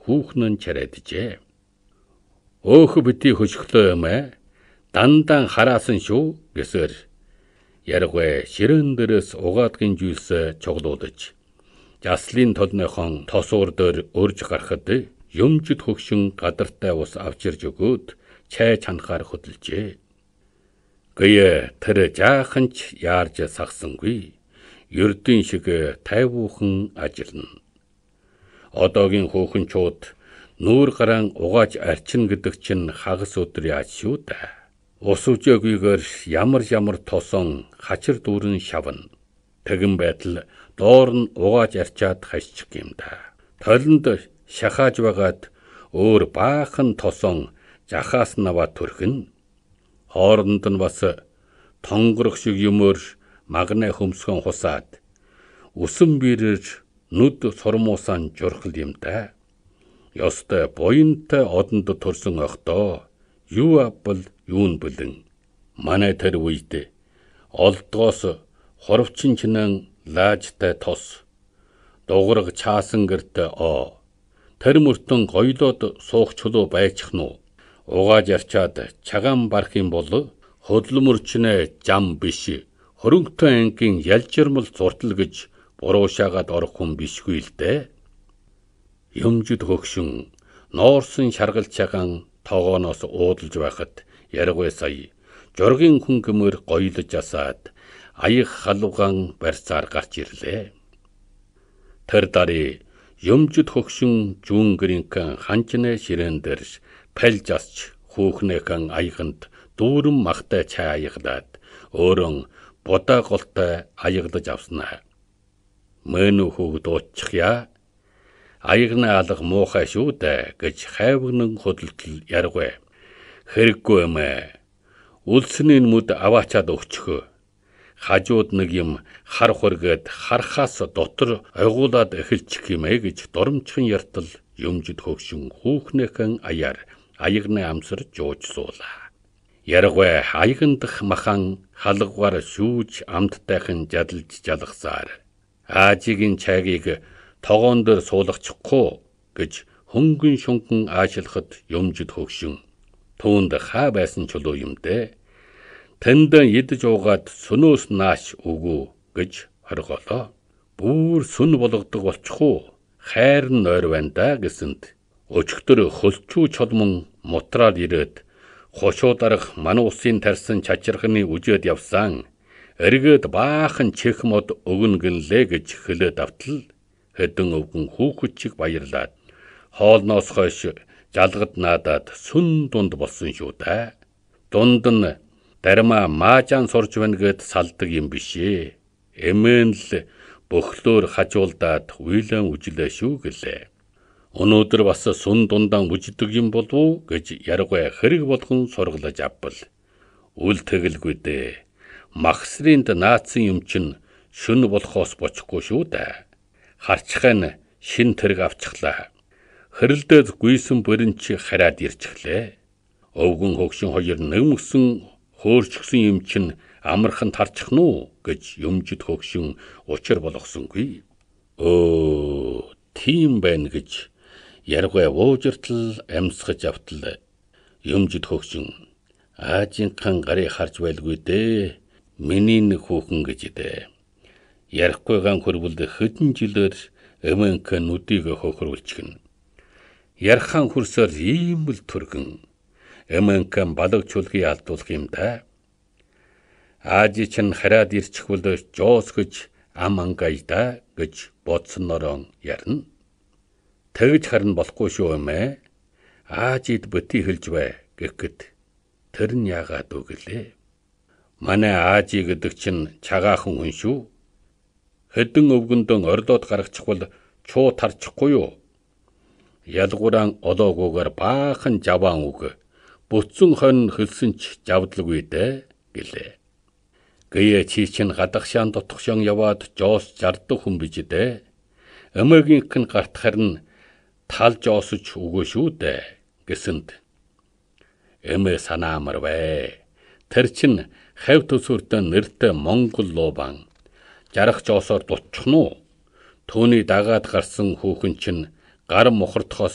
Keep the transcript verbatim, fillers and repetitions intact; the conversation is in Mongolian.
хүүхэн нь чарайджээ. Өөх бити хөшгөлөө юм ээ. Дандан хараасан шүү гэсээр яргвэ ширэн дээрээс угаадгийн жүйс чоглуулж Жаслын толныхон тосуур дээр өрж гарахад юмжид хөгшин гадартай ус авчирж өгөөд чай чанахаар хөдөлжээ. Гээ тэр жаахан ч яарж сагсангүй. Ердийн шиг тайвуухан ажиллана. Одоогийн хөөхөнчүүд нүүр гараан угааж арчин гэдэг чинь хагас өдөр яаж шүү дээ. Ус үжээгүйгээр ямар ямар тосон хачир дүүрэн шавна. Тэгэн байтал доор нь угааж арчаад хашчих юм да. Толинд шахааж байгаад өөр баахан тосон жахаас наваа төрхөн. Хооронд нь бас тонгорох шиг юмөр магнаа хөмсгөн хусаад усан бирэр нүд сормуусан журхал юм да. Ёстой буянтай одонд төрсөн охтоо юу авбал юун бэлэн. Манай тэр үед олдгоос хоровчин чинэн лаажтай тос дуграг чаасан гэрт оо тэр мөртөн гоёлоод суух чулуу байчих нь угааж арчаад чагаан барах юм бол хөдлөмөрчнэ зам биш хөрөнгөтэй ангийн ялжирмал зуртал гэж буруушаагаад орох хүн бишгүй л дээ. Юмжид хөгшин ноорсон шаргал чагаан тоогооноос уудалж байхад яргвэ сая жургийн хүн гэмээр гоёлож асаад аяг халуугаан барьцаар гарч ирлээ. Тэр дари юмжид хөгшин жүүнгэринхэн ханчнэ ширэн дээрш пэлж асч хүүхнэхэн аяганд дүүрэн махтай чай аяглаад өөрөн будаа голтой аяглаж авснаа. Мөн хүүхд ууччихъя. Аягны алга муухай шүү дээ гэж хайвгнан хөдөлтөл яргвэ. Хэрэггүй юм ээ. Үлсний мүд аваачаад өгчхөө. Хажууд нэг юм хар хургээд хархаас дотор ойгуулад эхэлчих юм ээ гэж доромчхон яртал юмжид хөгшин хүүхнэхэн аяар аягны амсар жуужсуулаа. Яргвэ аягандах махан халгавар шүүж амттайхан жадалж жалгасаар аажигийн чайгийг тогоон дээр суулгачихгүй гэж хөнгөн шунган аашлахад юмжид хөгшин түүнд хаа байсан чулуу юм дээ. Тэнд идэж уугаад сүнөөс нааш өгөө гэж хорголоо. Бүр сүн болгодог болчихоо. Хайр нь ойр байна да гэсэнд өчигдөр хөлчүү чолмон мутраад ирээд хошуу дарах ман усын тарсан чачирхны үжээд явсан. Эргээд баахан чих мод өгнө гинлээ гэж хэлээд автал хэдэн өвгөн хүүхэд чиг баярлаад хоолноос хойш жалгад наадаад сүн дунд болсон шүү дээ. Дунд нь дарма маажаан сурж байна гэд салдаг юм бишээ. Эмээн л бөхлөөр хажуулдаад уйлан үжлээ шүү гэлээ. Өнөөдөр бас сүн дундаан үждэг юм болов уу гэж яргвэ хэрэг болгон сургалаж авбал. Үл тэгэлгүй дээ. Махсринд наацсан юм чин шүн болохоос бочихгүй шүү дээ. Харчхайн шин тэрэг авчихлаа. Хэрэлдээд гүйсэн бөрөнч хараад ирчихлээ. Өвгөн хөгшин хоёр нэмгсэн хөөрчгсөн юм чин амархан тарчих нь уу гэж юмжид хөгшин учир болгосонгүй. Өө, тийм байна гэж яргвэ уужиртал амьсгаж автал юмжид хөгшин аажинхан гарыг харж байлгүй дээ. Миний нэг хүүхэн гэж дээ. Ярихгүйгаан хөрвөлд хэдэн жилээр эмэнхэн нүдийг хөхрүүлчихнэ. Ярхан хүрсээр ийм л түргэн эмэнхэн балаг чулгийг алдуулах юм да. Аажи чинь хараад ирчихвэл жоос гэж ам ангайда гэж бодсонороо ярина. Тэгж харна болохгүй шүү юм ээ. Аажид бити хэлж бай гэхэд тэр нь яагаад үгэлээ. Манай аажи гэдэг чинь чагаахан хүн шүү. Хэдэн өвгөндөн ордоод гаргачихвал чуу тарчихгүй юу? Ялгууран олоогүйгээр баахан жаваан үг. Бүтсэн хонь хөлсөн ч жавдлаггүй дээ гэлээ. Гээ чи чинь гадагшаан дотгошон яваад жоос жардаг хүн бич дээ. Эмээгийнхэн гарт харин тал жоосч өгөө шүү дээ гэсэнд эмээ санаамар вэ. Тэр чин хав төсвөртэй нэртэй Монгол луубан жарах жоосоор дутчих нь уу? Төөний дагаад гарсан хүүхэн чинь гар мухардхоос